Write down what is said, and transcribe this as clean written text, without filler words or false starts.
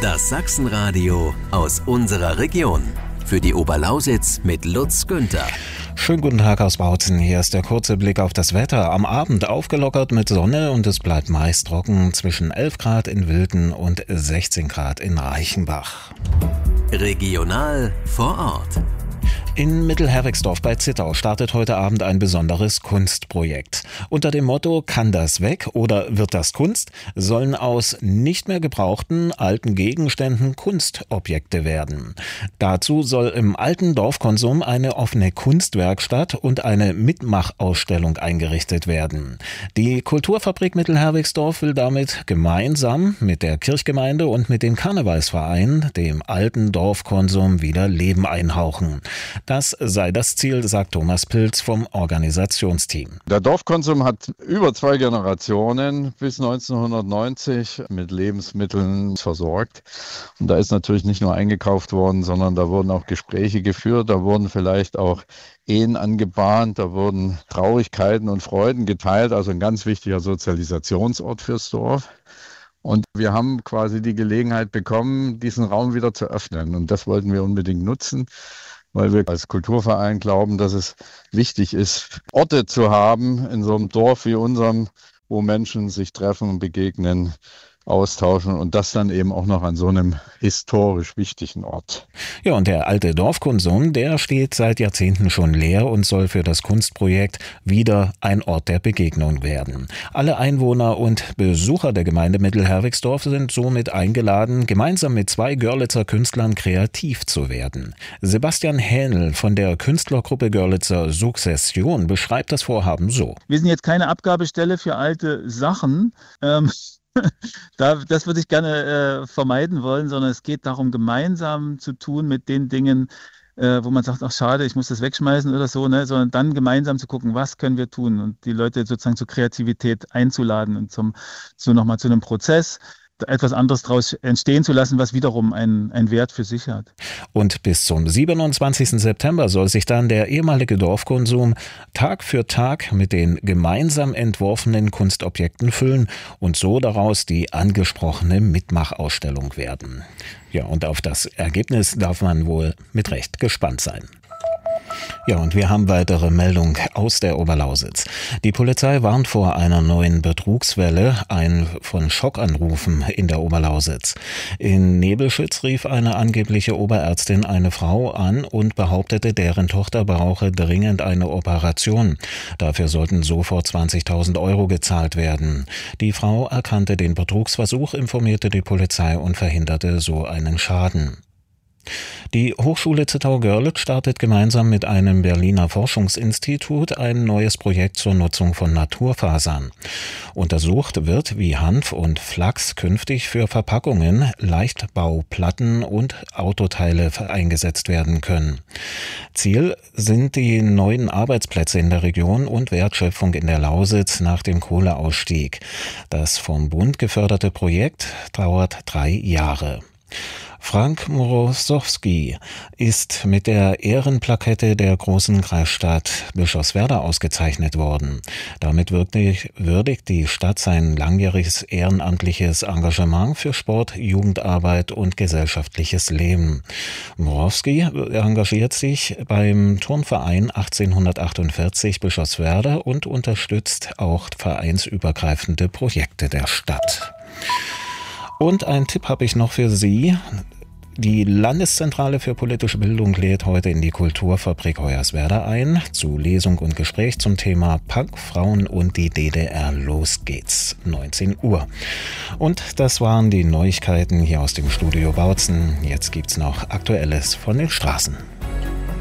Das Sachsenradio aus unserer Region. Für die Oberlausitz mit Lutz Günther. Schönen guten Tag aus Bautzen. Hier ist der kurze Blick auf das Wetter. Am Abend aufgelockert mit Sonne und es bleibt meist trocken zwischen 11 Grad in Wilden und 16 Grad in Reichenbach. Regional vor Ort. In Mittelherrigsdorf bei Zittau startet heute Abend ein besonderes Kunstprojekt. Unter dem Motto „Kann das weg oder wird das Kunst?" sollen aus nicht mehr gebrauchten alten Gegenständen Kunstobjekte werden. Dazu soll im alten Dorfkonsum eine offene Kunstwerkstatt und eine Mitmachausstellung eingerichtet werden. Die Kulturfabrik Mittelherrigsdorf will damit gemeinsam mit der Kirchgemeinde und mit dem Karnevalsverein dem alten Dorfkonsum wieder Leben einhauchen. Das sei das Ziel, sagt Thomas Pilz vom Organisationsteam. Der Dorfkonsum hat über 2 Generationen bis 1990 mit Lebensmitteln versorgt. Und da ist natürlich nicht nur eingekauft worden, sondern da wurden auch Gespräche geführt, da wurden vielleicht auch Ehen angebahnt, da wurden Traurigkeiten und Freuden geteilt, also ein ganz wichtiger Sozialisationsort fürs Dorf. Und wir haben quasi die Gelegenheit bekommen, diesen Raum wieder zu öffnen. Und das wollten wir unbedingt nutzen, weil wir als Kulturverein glauben, dass es wichtig ist, Orte zu haben in so einem Dorf wie unserem, wo Menschen sich treffen und begegnen, austauschen und das dann eben auch noch an so einem historisch wichtigen Ort. Ja, und der alte Dorfkonsum, der steht seit Jahrzehnten schon leer und soll für das Kunstprojekt wieder ein Ort der Begegnung werden. Alle Einwohner und Besucher der Gemeinde Mittelherrigsdorf sind somit eingeladen, gemeinsam mit 2 Görlitzer Künstlern kreativ zu werden. Sebastian Hähnel von der Künstlergruppe Görlitzer Sukzession beschreibt das Vorhaben so. Wir sind jetzt keine Abgabestelle für alte Sachen. Das würde ich gerne vermeiden wollen, sondern es geht darum, gemeinsam zu tun mit den Dingen, wo man sagt, ach schade, ich muss das wegschmeißen oder so, ne? Sondern dann gemeinsam zu gucken, was können wir tun und die Leute sozusagen zur Kreativität einzuladen und nochmal zu einem Prozess, etwas anderes daraus entstehen zu lassen, was wiederum einen Wert für sich hat. Und bis zum 27. September soll sich dann der ehemalige Dorfkonsum Tag für Tag mit den gemeinsam entworfenen Kunstobjekten füllen und so daraus die angesprochene Mitmachausstellung werden. Ja, und auf das Ergebnis darf man wohl mit Recht gespannt sein. Ja, und wir haben weitere Meldungen aus der Oberlausitz. Die Polizei warnt vor einer neuen Betrugswelle, von Schockanrufen in der Oberlausitz. In Nebelschütz rief eine angebliche Oberärztin eine Frau an und behauptete, deren Tochter brauche dringend eine Operation. Dafür sollten sofort 20.000 € gezahlt werden. Die Frau erkannte den Betrugsversuch, informierte die Polizei und verhinderte so einen Schaden. Die Hochschule Zittau-Görlitz startet gemeinsam mit einem Berliner Forschungsinstitut ein neues Projekt zur Nutzung von Naturfasern. Untersucht wird, wie Hanf und Flachs künftig für Verpackungen, Leichtbauplatten und Autoteile eingesetzt werden können. Ziel sind die neuen Arbeitsplätze in der Region und Wertschöpfung in der Lausitz nach dem Kohleausstieg. Das vom Bund geförderte Projekt dauert 3 Jahre. Frank Morosowski ist mit der Ehrenplakette der großen Kreisstadt Bischofswerda ausgezeichnet worden. Damit würdigt die Stadt sein langjähriges ehrenamtliches Engagement für Sport, Jugendarbeit und gesellschaftliches Leben. Morosowski engagiert sich beim Turnverein 1848 Bischofswerda und unterstützt auch vereinsübergreifende Projekte der Stadt. Und einen Tipp habe ich noch für Sie. Die Landeszentrale für politische Bildung lädt heute in die Kulturfabrik Hoyerswerda ein zu Lesung und Gespräch zum Thema Punk, Frauen und die DDR. Los geht's, 19 Uhr. Und das waren die Neuigkeiten hier aus dem Studio Bautzen. Jetzt gibt's noch Aktuelles von den Straßen.